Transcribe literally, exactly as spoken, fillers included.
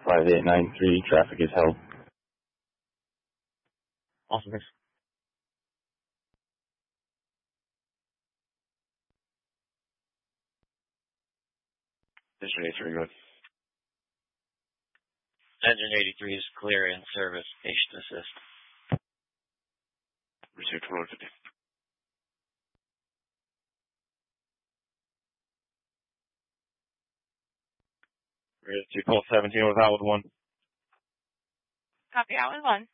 five eight nine three, traffic is held. Awesome, thanks. Engine eighty-three, good. Engine eighty-three is clear in service. Patient assist. Received one fifty. Ready to call seventeen with Howard one. Copy, Howard one.